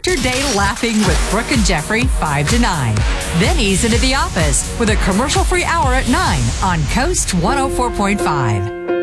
Start your day laughing with Brooke and Jeffrey 5 to 9. Then ease into the office with a commercial-free hour at 9 on Coast 104.5.